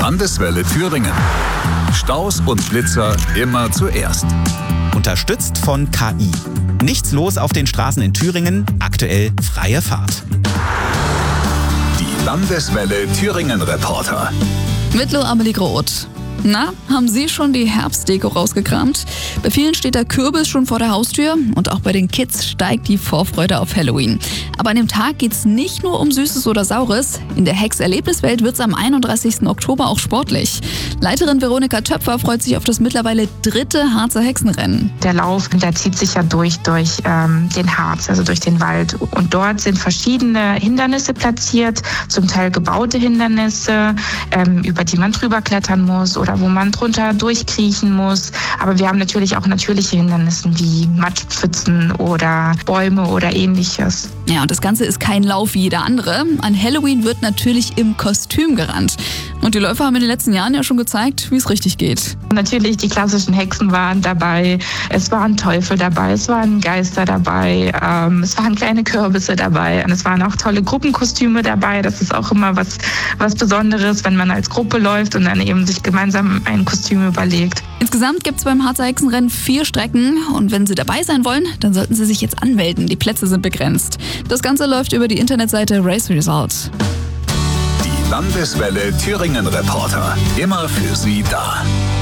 Landeswelle Thüringen. Staus und Blitzer immer zuerst. Unterstützt von KI. Nichts los auf den Straßen in Thüringen, aktuell freie Fahrt. Die Landeswelle Thüringen Reporter. Mit Lo Amelie Groth. Na, haben Sie schon die Herbstdeko rausgekramt? Bei vielen steht der Kürbis schon vor der Haustür und auch bei den Kids steigt die Vorfreude auf Halloween. Aber an dem Tag geht's nicht nur um Süßes oder Saures. In der Hex-Erlebniswelt wird's am 31. Oktober auch sportlich. Leiterin Veronika Töpfer freut sich auf das mittlerweile 3. Harzer Hexenrennen. Der Lauf, der zieht sich ja durch den Harz, also durch den Wald. Und dort sind verschiedene Hindernisse platziert, zum Teil gebaute Hindernisse, über die man drüber klettern muss oder wo man drunter durchkriechen muss. Aber wir haben natürlich auch natürliche Hindernisse wie Matschpfützen oder Bäume oder ähnliches. Ja, und das Ganze ist kein Lauf wie jeder andere. An Halloween wird natürlich im Kostüm gerannt. Und die Läufer haben in den letzten Jahren ja schon gezeigt, wie es richtig geht. Natürlich, die klassischen Hexen waren dabei, es waren Teufel dabei, es waren Geister dabei, es waren kleine Kürbisse dabei und es waren auch tolle Gruppenkostüme dabei. Das ist auch immer was Besonderes, wenn man als Gruppe läuft und dann eben sich gemeinsam ein Kostüm überlegt. Insgesamt gibt es beim Harzer Hexenrennen 4 Strecken und wenn Sie dabei sein wollen, dann sollten Sie sich jetzt anmelden. Die Plätze sind begrenzt. Das Ganze läuft über die Internetseite Race Result. Die Landeswelle Thüringen Reporter. Immer für Sie da.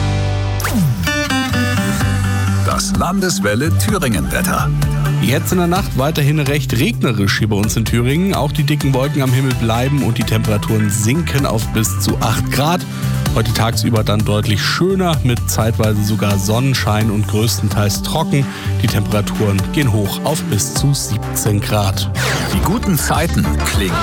Das Landeswelle Thüringen Wetter. Jetzt in der Nacht weiterhin recht regnerisch hier bei uns in Thüringen. Auch die dicken Wolken am Himmel bleiben und die Temperaturen sinken auf bis zu 8 Grad. Heute tagsüber dann deutlich schöner mit zeitweise sogar Sonnenschein und größtenteils trocken. Die Temperaturen gehen hoch auf bis zu 17 Grad. Die guten Zeiten klingen